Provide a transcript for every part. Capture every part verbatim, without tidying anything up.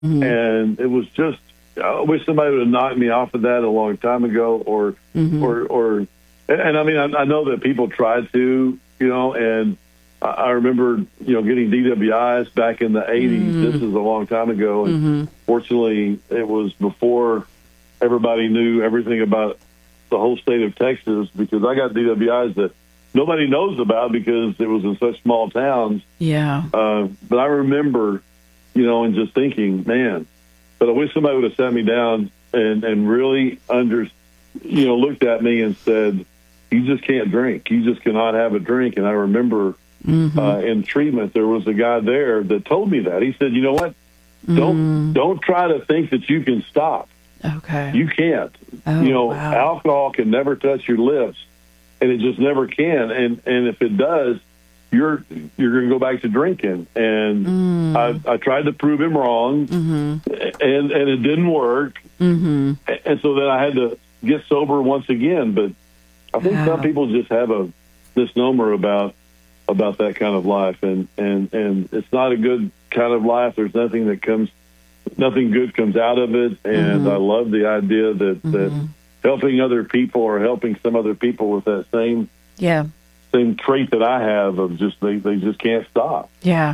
Mm-hmm. And it was just, I wish somebody would have knocked me off of that a long time ago, or, Mm-hmm. or, or, and, and I mean, I, I know that people tried to, you know, and I, I remember, you know, getting D W Is back in the eighties. Mm-hmm. This is a long time ago. And Mm-hmm. fortunately, it was before everybody knew everything about the whole state of Texas, because I got D W Is that nobody knows about because it was in such small towns. Yeah. Uh, but I remember, you know, and just thinking, man, but I wish somebody would have sat me down and, and really under, you know, looked at me and said, you just can't drink. You just cannot have a drink. And I remember Mm-hmm. uh, in treatment, there was a guy there that told me that. He said, you know what? Don't, Mm. don't try to think that you can stop. Okay. You can't. Oh, you know, wow. alcohol can never touch your lips, and it just never can. And and if it does, you're you're going to go back to drinking. And Mm. I, I tried to prove him wrong, Mm-hmm. and and it didn't work. Mm-hmm. And so then I had to get sober once again. But I think Wow. some people just have a misnomer about about that kind of life, and and and it's not a good kind of life. There's nothing that comes. Nothing good comes out of it, and Mm-hmm. I love the idea that, Mm-hmm. that helping other people or helping some other people with that same Yeah. same trait that I have of just they, they just can't stop. Yeah.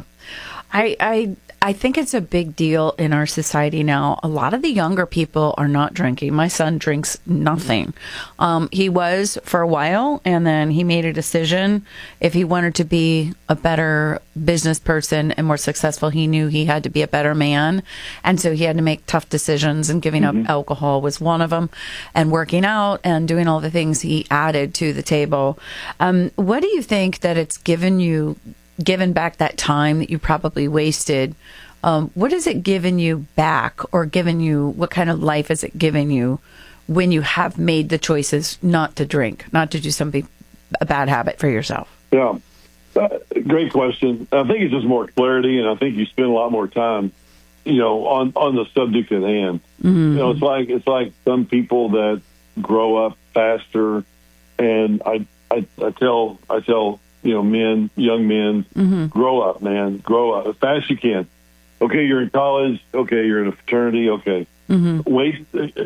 I I I think it's a big deal in our society now. A lot of the younger people are not drinking. My son drinks nothing. Um, he was for a while, and then he made a decision. If he wanted to be a better business person and more successful, he knew he had to be a better man. And so he had to make tough decisions, and giving Mm-hmm. up alcohol was one of them, and working out and doing all the things he added to the table. Um, what do you think that it's given you? Given back that time that you probably wasted, um, what has it given you back, or given you, what kind of life has it given you when you have made the choices not to drink, not to do something, a bad habit for yourself? Yeah, uh, great question. I think it's just more clarity, and I think you spend a lot more time, you know, on, on the subject at hand. Mm-hmm. You know, it's like it's like some people that grow up faster, and I I, I tell I tell. you know, men, young men, Mm-hmm. grow up, man, grow up as fast as you can. Okay, you're in college. Okay, you're in a fraternity. Okay, Mm-hmm. wait.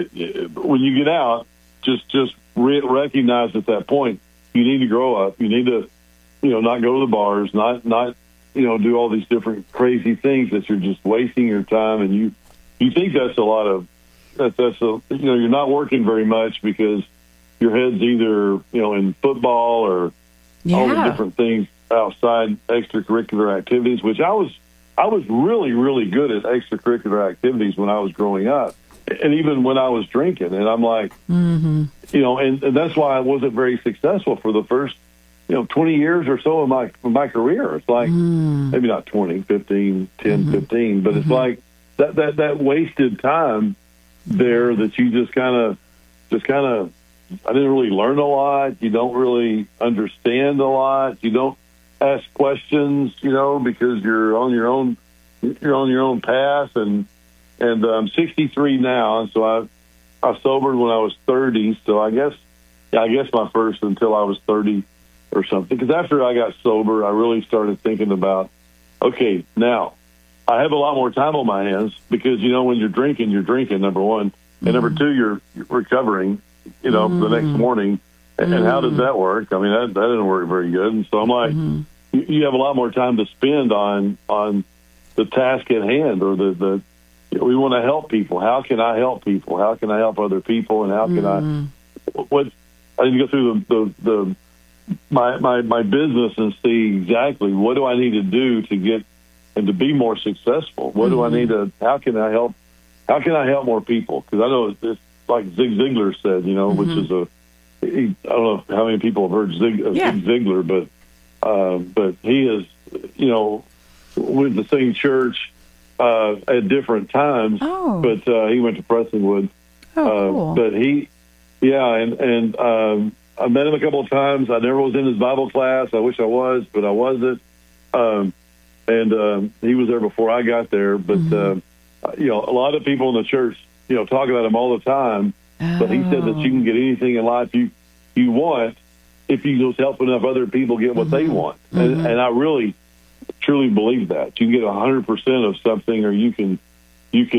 Uh, when you get out, just just re- recognize at that point you need to grow up. You need to, you know, not go to the bars, not not you know, do all these different crazy things that you're just wasting your time, and you you think that's a lot of that, that's a you know, you're not working very much because your head's either you know in football or Yeah. all the different things outside extracurricular activities, which I was I was really, really good at extracurricular activities when I was growing up, and even when I was drinking. And I'm like, Mm-hmm. you know, and, and that's why I wasn't very successful for the first, you know, twenty years or so of my of my career. It's like, Mm-hmm. maybe not twenty, fifteen, ten, Mhm. fifteen, but it's Mhm. like that, that, that wasted time there that you just kind of, just kind of, I didn't really learn a lot. You don't really understand a lot. You don't ask questions, you know, because you're on your own, you're on your own path. And, and I'm sixty-three now. And so I, I sobered when I was thirty. So I guess, yeah, I guess my first until I was thirty or something. Because after I got sober, I really started thinking about, okay, now I have a lot more time on my hands because, you know, when you're drinking, you're drinking, number one. And number two, you're recovering, you know, Mm-hmm. the next morning. And, and how does that work? I mean, that, that didn't work very good. And so I'm like, Mm-hmm. you, you have a lot more time to spend on on the task at hand, or the, the you know, we want to help people. How can I help people? How can I help other people? And how can Mm-hmm. I, what, I need to go through the, the, the my, my, my business and see exactly what do I need to do to get and to be more successful? What do I need to, how can I help, how can I help more people? Because I know it's, it's like Zig Ziglar said, you know, Mm-hmm. which is a, he, I don't know how many people have heard Zig, of Yeah. Zig Ziglar, but, uh, but he is, you know, with the same church uh, at different times, Oh. but uh, he went to Prestonwood. Oh, uh, cool. But he, yeah, and, and um, I met him a couple of times. I never was in his Bible class. I wish I was, but I wasn't. Um, and um, he was there before I got there. But, Mm-hmm. uh, you know, a lot of people in the church, you know, talk about him all the time. But he said that you can get anything in life you you want if you just help enough other people get what they want. And, and I really, truly believe that. You can get one hundred percent of something, or you can you can